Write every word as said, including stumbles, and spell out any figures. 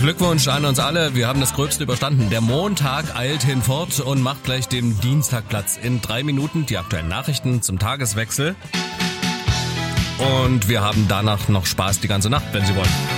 Glückwunsch an uns alle, wir haben das Gröbste überstanden. Der Montag eilt hinfort und macht gleich dem Dienstag Platz. In drei Minuten die aktuellen Nachrichten zum Tageswechsel. Und wir haben danach noch Spaß die ganze Nacht, wenn Sie wollen.